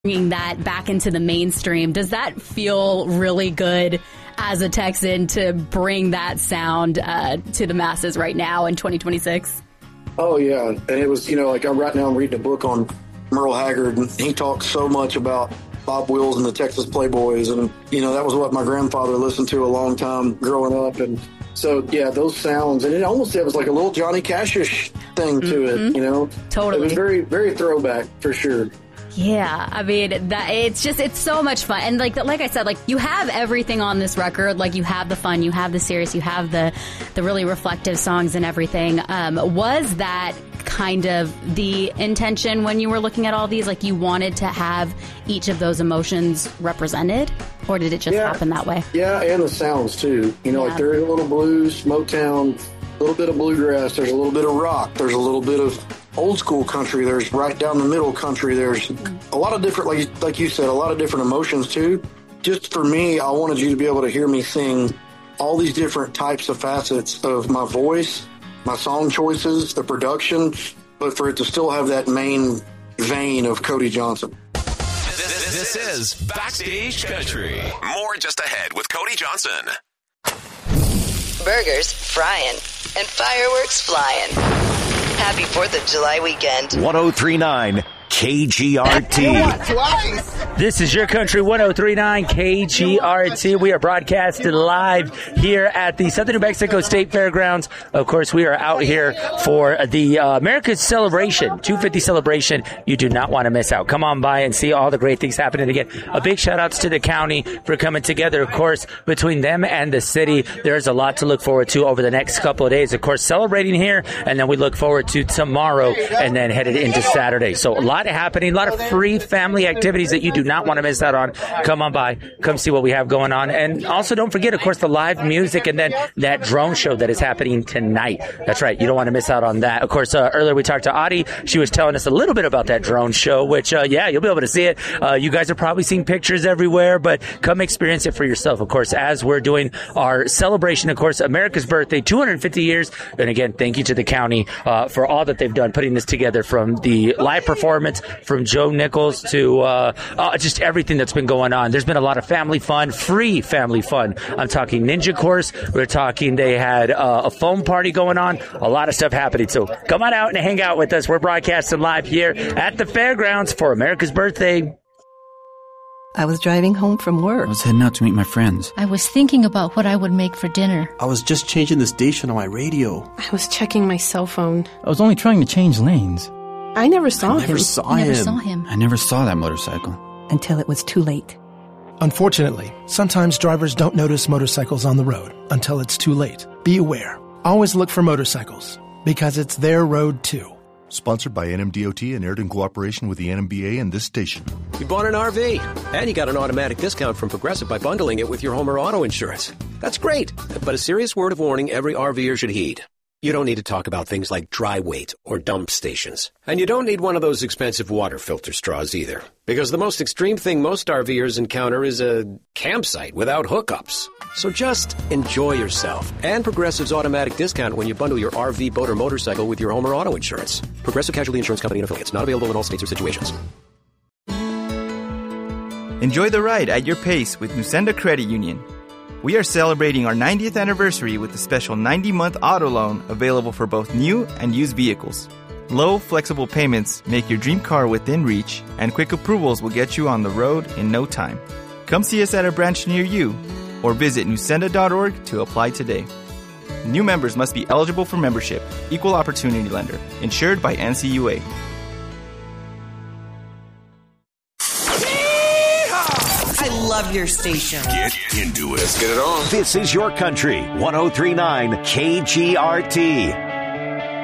bringing that back into the mainstream. Does that feel really good as a Texan to bring that sound to the masses right now in 2026? Oh, yeah. And it was, like right now I'm reading a book on Merle Haggard, and he talks so much about Bob Wills and the Texas Playboys. And, that was what my grandfather listened to a long time growing up. And so, yeah, those sounds. And it was like a little Johnny Cash-ish thing to it, Totally. It was very, very throwback for sure. Yeah, I mean, it's so much fun. And like I said, you have everything on this record. Like, you have the fun, you have the serious, you have the really reflective songs and everything. Was that kind of the intention when you were looking at all these? Like, you wanted to have each of those emotions represented? Or did it just happen that way? Yeah, and the sounds, too. Like there is a little blues, Motown, a little bit of bluegrass, there's a little bit of rock, there's a little bit of old school country, there's right down the middle country, there's a lot of different, like you said, a lot of different emotions too. Just for me, I wanted you to be able to hear me sing all these different types of facets of my voice, my song choices, the production, but for it to still have that main vein of Cody Johnson. This is Backstage Country. More just ahead with Cody Johnson. Burgers frying and fireworks flying. Happy 4th of July weekend. 103.9 KGRT. Twice. This is your country 103.9 KGRT. We are broadcasting live here at the Southern New Mexico State Fairgrounds. Of course, we are out here for the America's Celebration, 250 celebration. You do not want to miss out. Come on by and see all the great things happening. Again, a big shout outs to the county for coming together. Of course, between them and the city, there's a lot to look forward to over the next couple of days. Of course, celebrating here, and then we look forward to tomorrow and then headed into Saturday. So a lot happening, a lot of free family activities that you do not want to miss out on. Come on by, come see what we have going on. And also don't forget, of course, the live music and then that drone show that is happening tonight. That's right, you don't want to miss out on that. Of course, earlier we talked to Audie. She was telling us a little bit about that drone show, which, you'll be able to see it. You guys are probably seeing pictures everywhere, but come experience it for yourself, of course, as we're doing our celebration, of course, America's birthday, 250 years. And again, thank you to the county for all that they've done, putting this together, from the live performance, from Joe Nichols to just everything that's been going on. There's been a lot of family fun, free family fun. I'm talking Ninja Course. We're talking they had a foam party going on. A lot of stuff happening. So come on out and hang out with us. We're broadcasting live here at the fairgrounds for America's birthday. I was driving home from work. I was heading out to meet my friends. I was thinking about what I would make for dinner. I was just changing the station on my radio. I was checking my cell phone. I was only trying to change lanes. I never saw him. I never saw that motorcycle. Until it was too late. Unfortunately, sometimes drivers don't notice motorcycles on the road until it's too late. Be aware. Always look for motorcycles, because it's their road too. Sponsored by NMDOT and aired in cooperation with the NMBA and this station. You bought an RV, and you got an automatic discount from Progressive by bundling it with your home or auto insurance. That's great, but a serious word of warning every RVer should heed. You don't need to talk about things like dry weight or dump stations. And you don't need one of those expensive water filter straws either. Because the most extreme thing most RVers encounter is a campsite without hookups. So just enjoy yourself and Progressive's automatic discount when you bundle your RV, boat, or motorcycle with your home or auto insurance. Progressive Casualty Insurance Company and affiliates. Not available in all states or situations. Enjoy the ride at your pace with Nusenda Credit Union. We are celebrating our 90th anniversary with a special 90-month auto loan available for both new and used vehicles. Low, flexible payments make your dream car within reach, and quick approvals will get you on the road in no time. Come see us at a branch near you, or visit nusenda.org to apply today. New members must be eligible for membership. Equal opportunity lender. Insured by NCUA. I love your station. Get into it. Let's get it on. This is your country 103.9 KGRT.